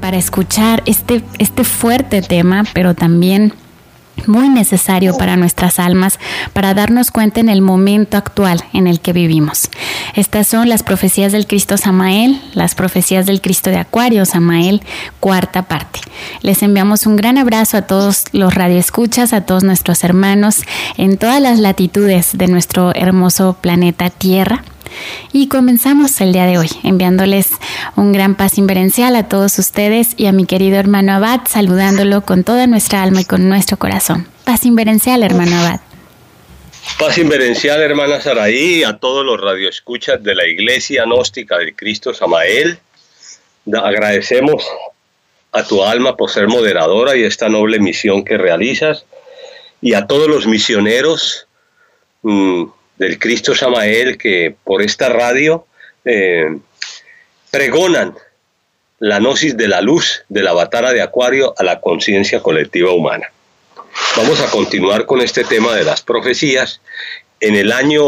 para escuchar este fuerte tema, pero también muy necesario para nuestras almas, para darnos cuenta en el momento actual en el que vivimos. Estas son las profecías del Cristo Samael, las profecías del Cristo de Acuario, Samael, cuarta parte. Les enviamos un gran abrazo a todos los radioescuchas, a todos nuestros hermanos en todas las latitudes de nuestro hermoso planeta Tierra. Y comenzamos el día de hoy enviándoles un gran paz inverencial a todos ustedes y a mi querido hermano Abad, saludándolo con toda nuestra alma y con nuestro corazón. Paz inverencial, hermano Abad. Paz inverencial, hermana Saraí, a todos los radioescuchas de la Iglesia Gnóstica del Cristo Samael. Agradecemos a tu alma por ser moderadora y esta noble misión que realizas, y a todos los misioneros del Cristo Samael que por esta radio pregonan la gnosis de la luz de la Avatara de Acuario a la conciencia colectiva humana. Vamos a continuar con este tema de las profecías. En el año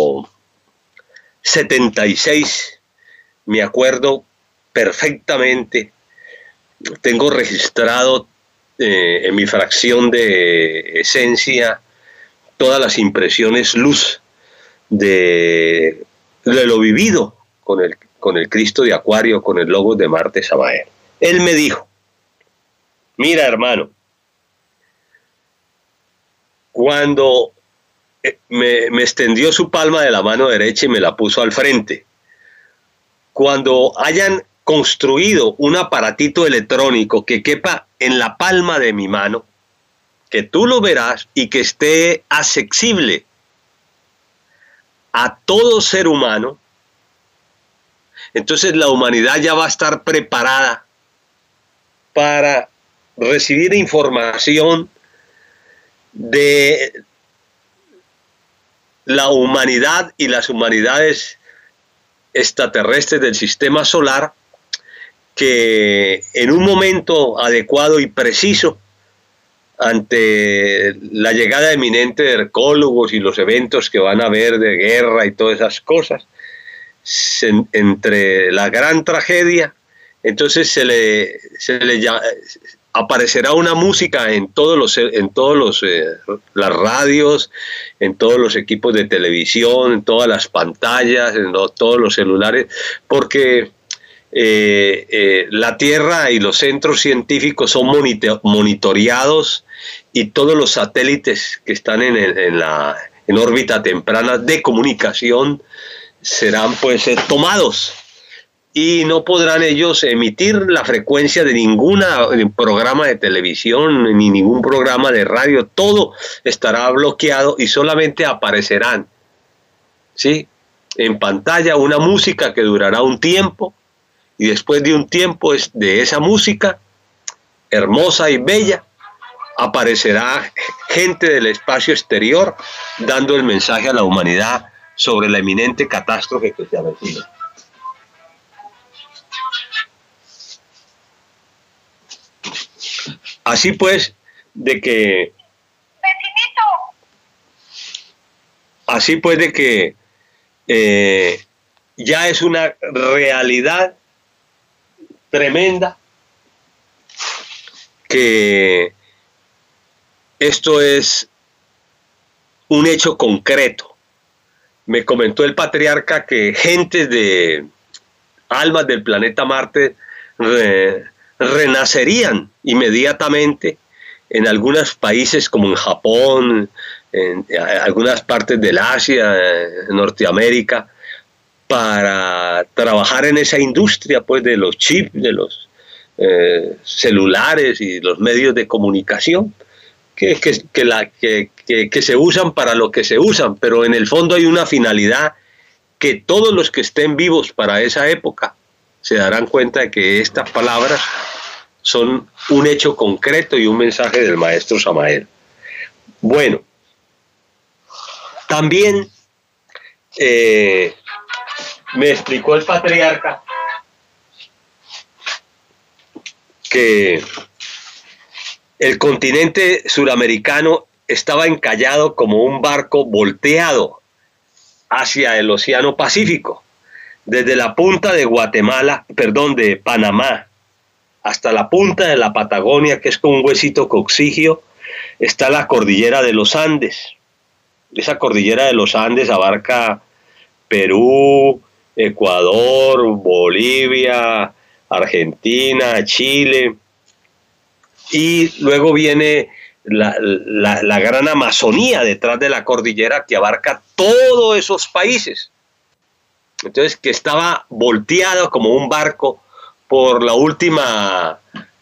76, me acuerdo perfectamente, tengo registrado en mi fracción de esencia todas las impresiones luz de lo vivido con el Cristo de Acuario, con el Logos de Marte Samael. Él me dijo: mira, hermano, cuando me extendió su palma de la mano derecha y me la puso al frente, cuando hayan construido un aparatito electrónico que quepa en la palma de mi mano, que tú lo verás y que esté accesible a todo ser humano, entonces la humanidad ya va a estar preparada para recibir información de la humanidad y las humanidades extraterrestres del sistema solar, que en un momento adecuado y preciso, ante la llegada inminente de arqueólogos y los eventos que van a haber de guerra y todas esas cosas, entre la gran tragedia, entonces aparecerá una música en las radios, en todos los equipos de televisión, en todas las pantallas, en todos los celulares, porque la Tierra y los centros científicos son monitoreados, y todos los satélites que están en órbita temprana de comunicación serán pues tomados, y no podrán ellos emitir la frecuencia de ningún programa de televisión ni ningún programa de radio. Todo estará bloqueado y solamente aparecerán, ¿sí?, en pantalla una música que durará un tiempo, y después de un tiempo de esa música hermosa y bella aparecerá gente del espacio exterior dando el mensaje a la humanidad sobre la inminente catástrofe que se avecina. Así pues, de que ya es una realidad tremenda que esto es un hecho concreto. Me comentó el patriarca que gentes de almas del planeta Marte renacerían inmediatamente en algunos países como en Japón, en algunas partes del Asia, Norteamérica, para trabajar en esa industria pues de los chips, de los celulares y los medios de comunicación que se usan para lo que se usan, pero en el fondo hay una finalidad que todos los que estén vivos para esa época se darán cuenta de que estas palabras son un hecho concreto y un mensaje del maestro Samael. Bueno, también me explicó el patriarca que el continente suramericano estaba encallado como un barco volteado hacia el Océano Pacífico, desde la punta de Panamá hasta la punta de la Patagonia, que es como un huesito coxigio, está la cordillera de los Andes. Esa cordillera de los Andes abarca Perú, Ecuador, Bolivia, Argentina, Chile, y luego viene la gran Amazonía detrás de la cordillera que abarca todos esos países. Entonces, que estaba volteado como un barco por la última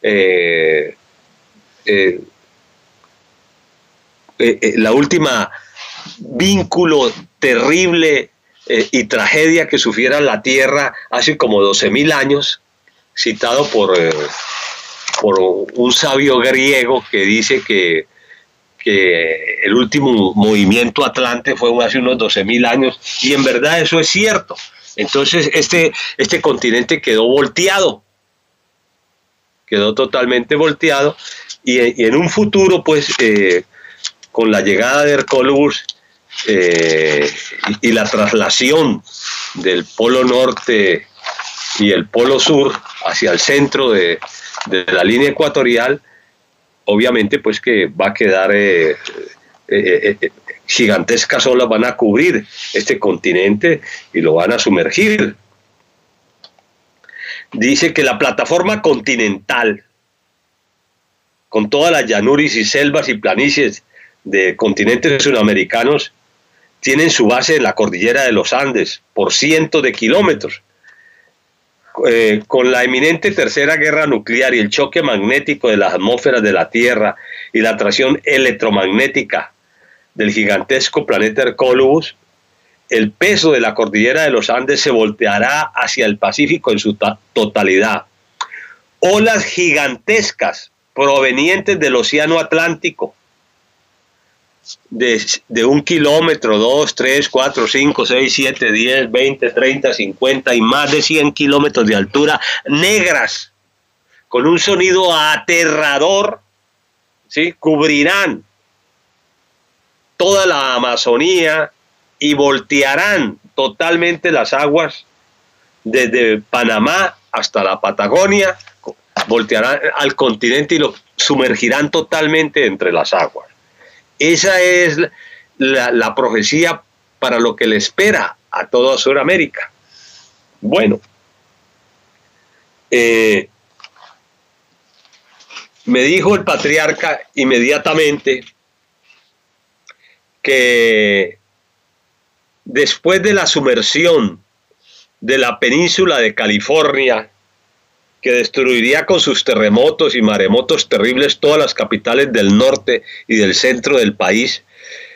vínculo terrible y tragedia que sufriera la Tierra hace como 12.000 años, citado por un sabio griego que dice que el último movimiento atlante fue hace unos 12.000 años, y en verdad eso es cierto. Entonces este continente quedó volteado, quedó totalmente volteado, y en un futuro, pues, con la llegada de Hercólogos y la traslación del polo norte y el polo sur hacia el centro de la línea ecuatorial, obviamente pues que va a quedar gigantescas olas van a cubrir este continente y lo van a sumergir. Dice que la plataforma continental, con todas las llanuras y selvas y planicies de continentes sudamericanos, tienen su base en la cordillera de los Andes por cientos de kilómetros. Con la eminente tercera guerra nuclear y el choque magnético de las atmósferas de la Tierra y la atracción electromagnética del gigantesco planeta Hercólogos, el peso de la cordillera de los Andes se volteará hacia el Pacífico en su totalidad. Olas gigantescas provenientes del Océano Atlántico, de 1 kilómetro, 2, 3, 4, 5, 6, 7, 10, 20, 30, 50 y más de 100 kilómetros de altura, negras, con un sonido aterrador, ¿sí?, cubrirán toda la Amazonía y voltearán totalmente las aguas desde Panamá hasta la Patagonia, voltearán al continente y lo sumergirán totalmente entre las aguas. Esa es la profecía para lo que le espera a toda Sudamérica. Bueno, me dijo el patriarca inmediatamente que después de la sumersión de la península de California, que destruiría con sus terremotos y maremotos terribles todas las capitales del norte y del centro del país,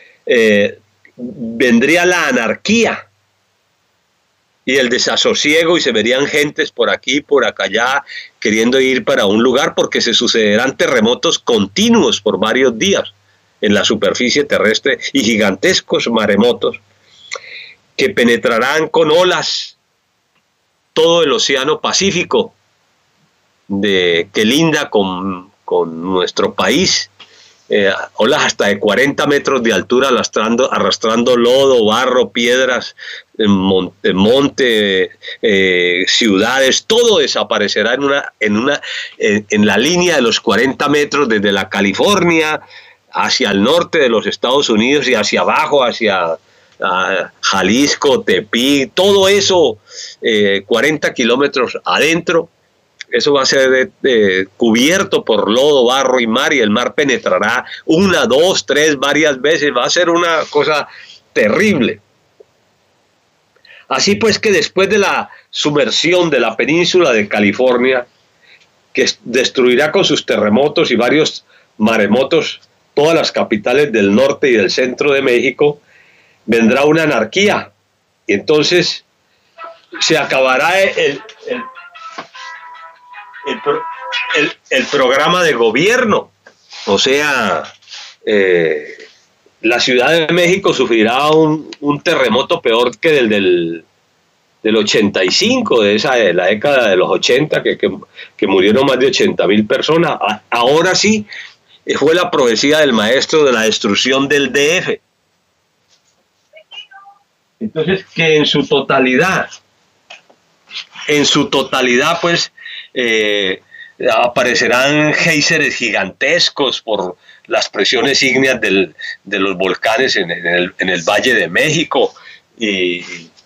vendría la anarquía y el desasosiego, y se verían gentes por aquí, por acá, queriendo ir para un lugar, porque se sucederán terremotos continuos por varios días en la superficie terrestre y gigantescos maremotos que penetrarán con olas todo el Océano Pacífico, que linda con nuestro país, olas hasta de 40 metros de altura arrastrando lodo, barro, piedras, monte, ciudades, todo desaparecerá en la línea de los 40 metros desde la California hacia el norte de los Estados Unidos y hacia abajo, hacia Jalisco, Tepic, todo eso, 40 kilómetros adentro. Eso va a ser cubierto por lodo, barro y mar, y el mar penetrará 1, 2, 3, varias veces. Va a ser una cosa terrible. Así pues, que después de la sumersión de la península de California, que destruirá con sus terremotos y varios maremotos todas las capitales del norte y del centro de México, vendrá una anarquía. Y entonces se acabará el programa de gobierno. O sea, la Ciudad de México sufrirá un terremoto peor que del 85, de la década de los 80, que murieron más de 80,000 personas. Ahora sí, fue la profecía del maestro de la destrucción del DF. Entonces, que en su totalidad, pues, aparecerán géiseres gigantescos por las presiones ígneas de los volcanes en el Valle de México, y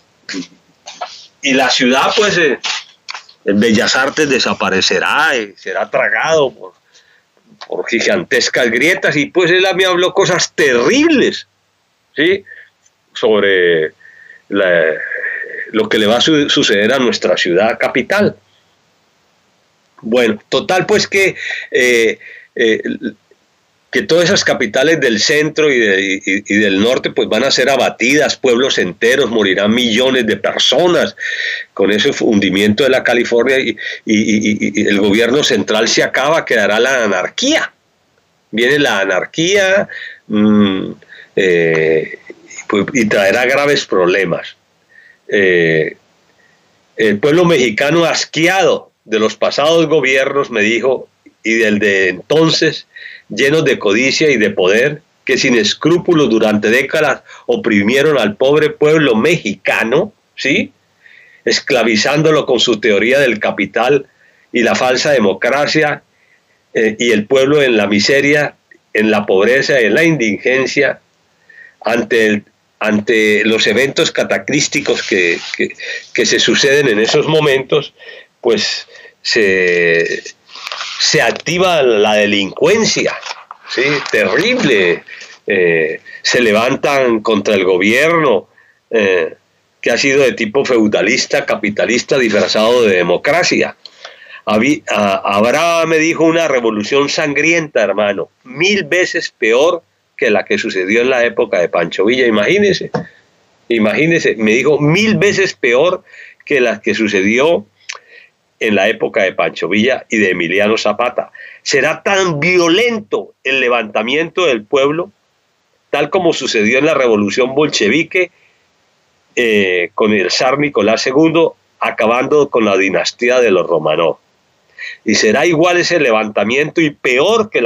la ciudad, pues, en Bellas Artes desaparecerá y será tragado por gigantescas grietas. Y pues él a mí habló cosas terribles, ¿sí?, sobre lo que le va a suceder a nuestra ciudad capital. Bueno, total, pues que todas esas capitales del centro y del norte pues van a ser abatidas, pueblos enteros, morirán millones de personas con ese hundimiento de la California, y el gobierno central se acaba, quedará la anarquía. Viene la anarquía y traerá graves problemas. El pueblo mexicano, asqueado de los pasados gobiernos, me dijo, y del de entonces, llenos de codicia y de poder, que sin escrúpulos durante décadas oprimieron al pobre pueblo mexicano, ¿sí?, esclavizándolo con su teoría del capital y la falsa democracia, y el pueblo en la miseria, en la pobreza y en la indigencia, ante los eventos cataclísticos que se suceden en esos momentos, pues se activa la delincuencia, ¿sí?, terrible. Se levantan contra el gobierno, que ha sido de tipo feudalista, capitalista, disfrazado de democracia. Habrá, me dijo, una revolución sangrienta, hermano, 1000 veces peor que la que sucedió en la época de Pancho Villa. Imagínese, me dijo, 1000 veces peor que la que sucedió en la época de Pancho Villa y de Emiliano Zapata. Será tan violento el levantamiento del pueblo, tal como sucedió en la revolución bolchevique, con el zar Nicolás II, acabando con la dinastía de los Románov. Y será igual ese levantamiento, y peor que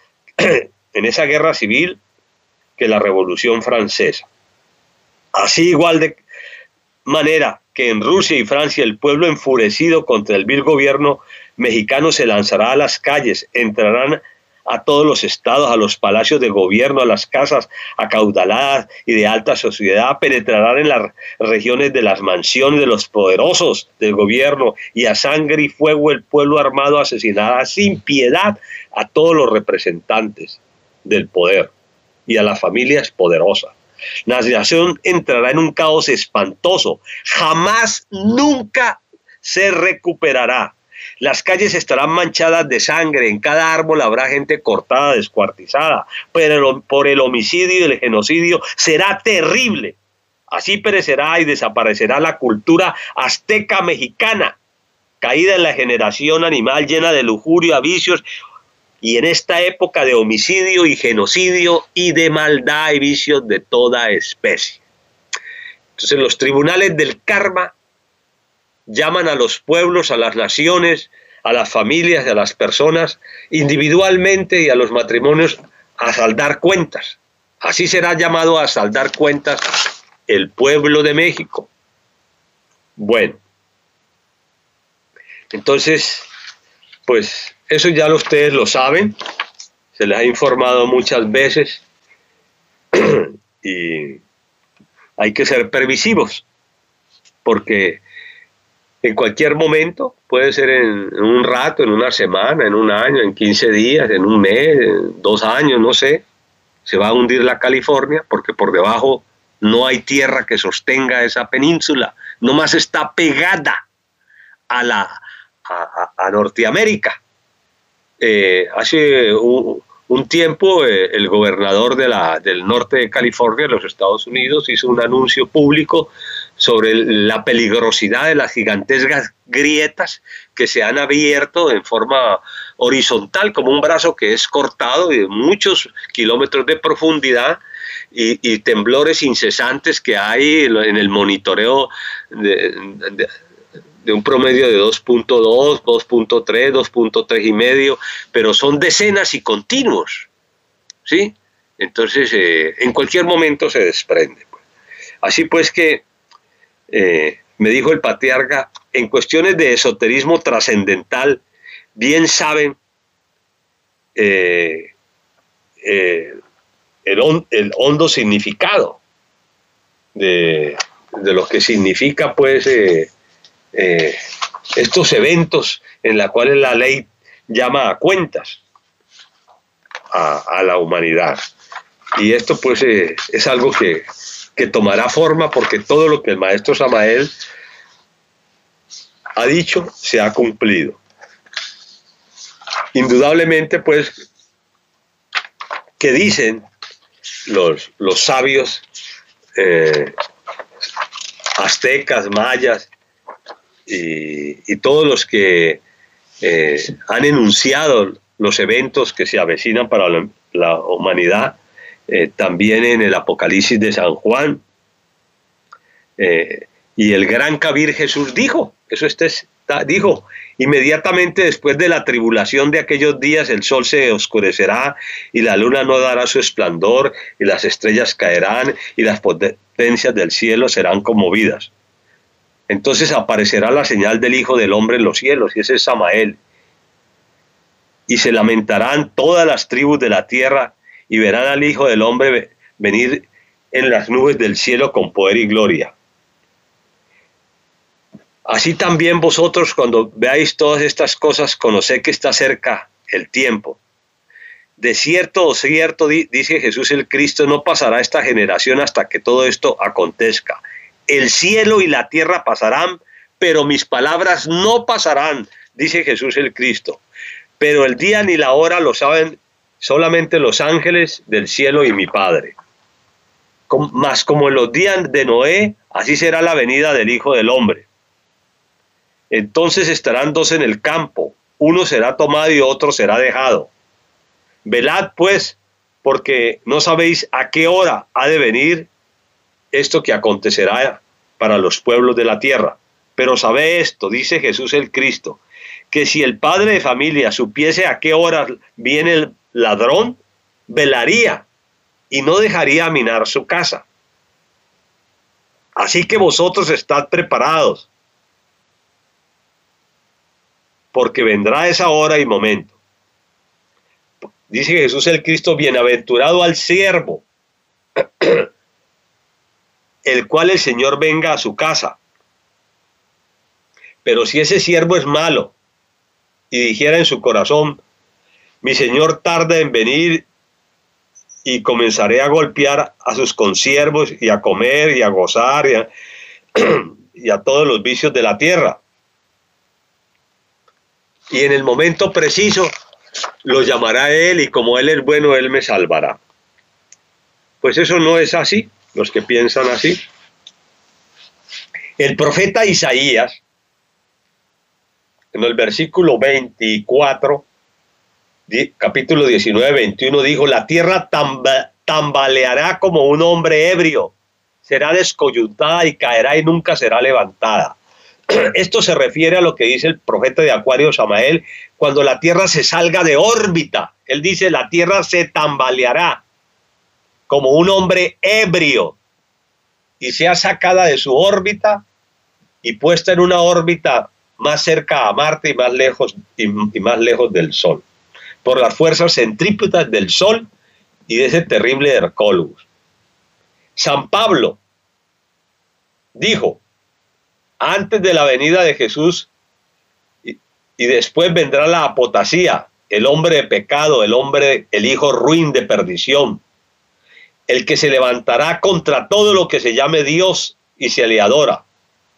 en esa guerra civil, que la Revolución Francesa. Así, igual de manera que en Rusia y Francia el pueblo enfurecido contra el vil gobierno mexicano se lanzará a las calles, entrarán a todos los estados, a los palacios de gobierno, a las casas acaudaladas y de alta sociedad, penetrarán en las regiones de las mansiones de los poderosos del gobierno, y a sangre y fuego el pueblo armado asesinará sin piedad a todos los representantes del poder y a las familias poderosas. La nación entrará en un caos espantoso, jamás, nunca se recuperará. Las calles estarán manchadas de sangre, en cada árbol habrá gente cortada, descuartizada, pero por el homicidio y el genocidio será terrible. Así perecerá y desaparecerá la cultura azteca mexicana, caída en la generación animal llena de lujuria, vicios, y en esta época de homicidio y genocidio y de maldad y vicios de toda especie. Entonces los tribunales del karma llaman a los pueblos, a las naciones, a las familias, a las personas individualmente y a los matrimonios a saldar cuentas. Así será llamado a saldar cuentas el pueblo de México. Bueno, entonces, pues eso ya ustedes lo saben, se les ha informado muchas veces, y hay que ser permisivos, porque en cualquier momento, puede ser en un rato, en una semana, en un año, en 15 días, en un mes, en 2 años, no sé, se va a hundir la California, porque por debajo no hay tierra que sostenga esa península, nomás está pegada a Norteamérica. Hace un tiempo el gobernador del norte de California, de los Estados Unidos, hizo un anuncio público sobre la peligrosidad de las gigantescas grietas que se han abierto en forma horizontal, como un brazo que es cortado, y de muchos kilómetros de profundidad, y temblores incesantes que hay en el monitoreo de un promedio de 2.2, 2.3, 2.3 y medio, pero son decenas y continuos, ¿sí? Entonces, en cualquier momento se desprende. Así pues que, me dijo el patriarca, en cuestiones de esoterismo trascendental, bien saben el hondo significado de lo que significa pues estos eventos en los cuales la ley llama a cuentas a la humanidad. Y esto pues es algo que tomará forma, porque todo lo que el maestro Samael ha dicho se ha cumplido. Indudablemente pues que dicen los sabios aztecas, mayas y todos los que han enunciado los eventos que se avecinan para la humanidad, también en el Apocalipsis de San Juan, y el gran Kabir Jesús dijo, dijo, inmediatamente después de la tribulación de aquellos días el sol se oscurecerá y la luna no dará su esplendor y las estrellas caerán y las potencias del cielo serán conmovidas. Entonces aparecerá la señal del Hijo del Hombre en los cielos, y ese es Samael. Y se lamentarán todas las tribus de la tierra y verán al Hijo del Hombre venir en las nubes del cielo con poder y gloria. Así también vosotros, cuando veáis todas estas cosas, conoced que está cerca el tiempo. De cierto, dice Jesús el Cristo, no pasará esta generación hasta que todo esto acontezca. El cielo y la tierra pasarán, pero mis palabras no pasarán, dice Jesús el Cristo. Pero el día ni la hora lo saben solamente los ángeles del cielo y mi Padre. Mas como en los días de Noé, así será la venida del Hijo del Hombre. Entonces estarán dos en el campo, uno será tomado y otro será dejado. Velad pues, porque no sabéis a qué hora ha de venir esto que acontecerá para los pueblos de la tierra. Pero sabed esto, dice Jesús el Cristo, que si el padre de familia supiese a qué hora viene el ladrón, velaría y no dejaría minar su casa. Así que vosotros estad preparados, porque vendrá esa hora y momento. Dice Jesús el Cristo, bienaventurado al siervo, el cual el Señor venga a su casa. Pero si ese siervo es malo y dijera en su corazón, mi Señor tarda en venir, y comenzaré a golpear a sus consiervos y a comer y a gozar y a todos los vicios de la tierra. Y en el momento preciso lo llamará él, y como él es bueno, él me salvará. Pues eso no es así, los que piensan así. El profeta Isaías, en el versículo 24, capítulo 19, 21, dijo, la tierra tambaleará como un hombre ebrio, será descoyuntada y caerá y nunca será levantada. Esto se refiere a lo que dice el profeta de Acuario Samael, cuando la tierra se salga de órbita. Él dice, la tierra se tambaleará como un hombre ebrio y sea sacada de su órbita y puesta en una órbita más cerca a Marte y más lejos del Sol, por las fuerzas centrípetas del Sol y de ese terrible Hercólogos. San Pablo dijo, antes de la venida de Jesús y después vendrá la apostasía, el hombre de pecado, el hijo ruin de perdición, el que se levantará contra todo lo que se llame Dios y se le adora,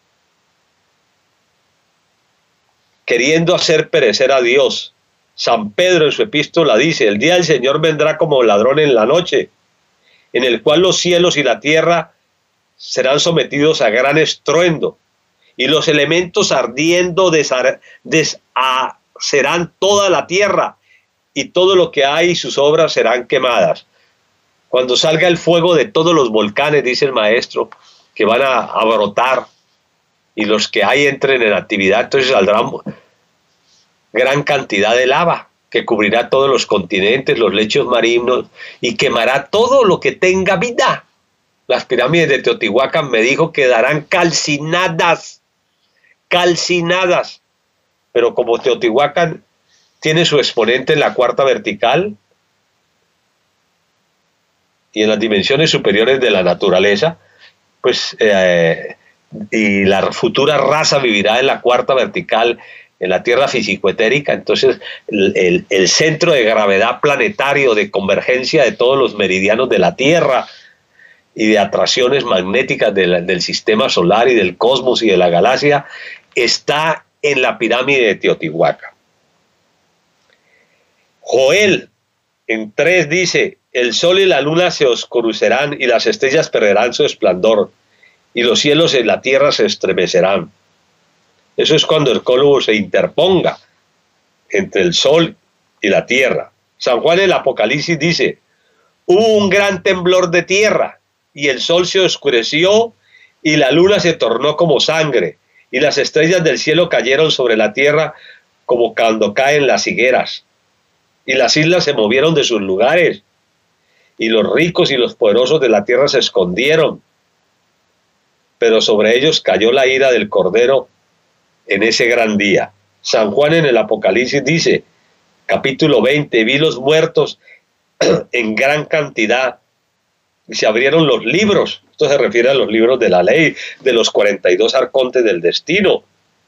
queriendo hacer perecer a Dios. San Pedro en su epístola dice, el día del Señor vendrá como ladrón en la noche, en el cual los cielos y la tierra serán sometidos a gran estruendo, y los elementos ardiendo deshacerán toda la tierra, y todo lo que hay y sus obras serán quemadas. Cuando salga el fuego de todos los volcanes, dice el maestro, que van a brotar, y los que hay entren en actividad, entonces saldrán gran cantidad de lava que cubrirá todos los continentes, los lechos marinos, y quemará todo lo que tenga vida. Las pirámides de Teotihuacán, me dijo, quedarán calcinadas, pero como Teotihuacán tiene su exponente en la cuarta vertical y en las dimensiones superiores de la naturaleza, pues, y la futura raza vivirá en la cuarta vertical, en la Tierra físico-etérica. Entonces el centro de gravedad planetario, de convergencia de todos los meridianos de la Tierra y de atracciones magnéticas del sistema solar y del cosmos y de la galaxia, está en la pirámide de Teotihuacán. Joel en 3 dice: el sol y la luna se oscurecerán y las estrellas perderán su esplendor y los cielos en la tierra se estremecerán. Eso es cuando el cólugo se interponga entre el sol y la tierra. San Juan en el Apocalipsis dice: hubo un gran temblor de tierra y el sol se oscureció y la luna se tornó como sangre y las estrellas del cielo cayeron sobre la tierra como cuando caen las higueras. Y las islas se movieron de sus lugares y los ricos y los poderosos de la tierra se escondieron. Pero sobre ellos cayó la ira del Cordero en ese gran día. San Juan en el Apocalipsis dice, capítulo 20, vi los muertos en gran cantidad y se abrieron los libros. Esto se refiere a los libros de la ley, de los 42 arcontes del destino.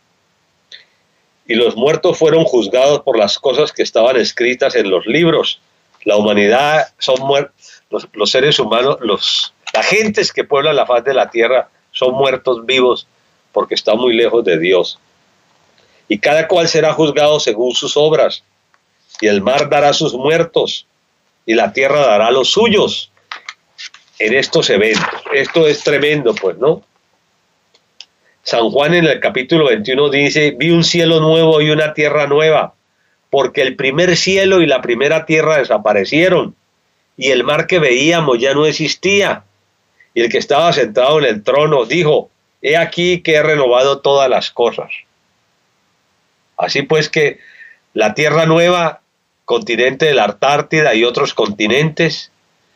Y los muertos fueron juzgados por las cosas que estaban escritas en los libros. La humanidad son muertos, los seres humanos, las gentes que pueblan la faz de la tierra son muertos vivos porque están muy lejos de Dios. Y cada cual será juzgado según sus obras. Y el mar dará sus muertos y la tierra dará los suyos en estos eventos. Esto es tremendo, pues, ¿no? San Juan en el capítulo 21 dice, vi un cielo nuevo y una tierra nueva, porque el primer cielo y la primera tierra desaparecieron, y el mar que veíamos ya no existía. Y el que estaba sentado en el trono dijo, he aquí que he renovado todas las cosas. Así pues que la tierra nueva, continente de la Antártida y otros continentes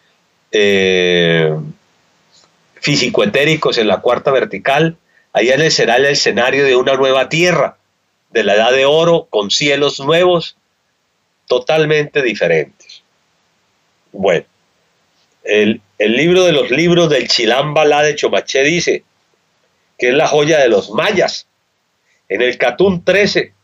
físico-etéricos en la cuarta vertical, allá será el escenario de una nueva tierra, de la edad de oro, con cielos nuevos, totalmente diferentes. Bueno, el libro de los libros del Chilam Balá de Chomaché dice que es la joya de los mayas. En el Catún 13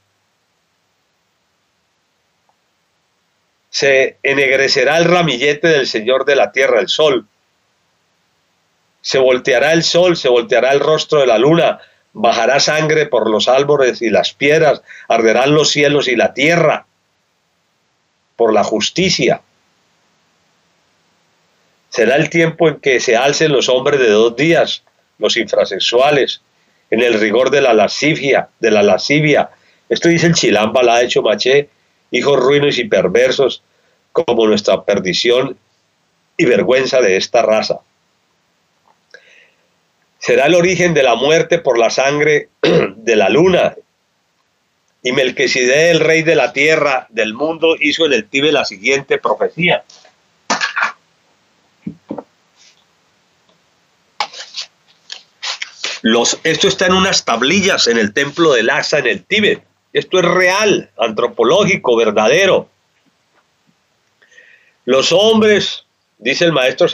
se ennegrecerá el ramillete del Señor de la tierra, el sol. Se volteará el sol, se volteará el rostro de la luna, bajará sangre por los árboles y las piedras, arderán los cielos y la tierra por la justicia. Será el tiempo en que se alcen los hombres de 2 días, los infrasexuales, en el rigor de la lascivia. Esto dice el Chilam Balá de Chomaché, hijos ruines y perversos, como nuestra perdición y vergüenza de esta raza. Será el origen de la muerte por la sangre de la luna. Y Melquisedec, el rey de la tierra, del mundo, hizo en el Tíbet la siguiente profecía. Esto está en unas tablillas en el templo de Lhasa en el Tíbet. Esto es real, antropológico, verdadero. Los hombres, dice el maestro